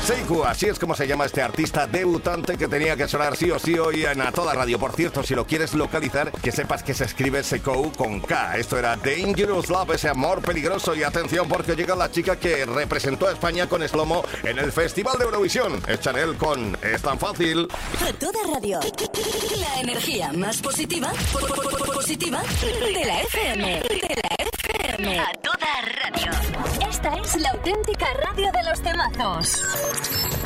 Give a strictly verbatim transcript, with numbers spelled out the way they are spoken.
Seiku, así es como se llama este artista debutante que tenía que sonar sí o sí hoy en A Toda Radio. Por cierto, si lo quieres localizar, que sepas que se escribe Seiku con K. Esto era Dangerous Love, ese amor peligroso. Y atención, porque llega la chica que representó a España con Slomo en el Festival de Eurovisión. Es Chanel con Es Tan Fácil. A Toda Radio. La energía más positiva, positiva de la F M. De la F M. A Toda Radio. Esta es la auténtica radio de los temazos.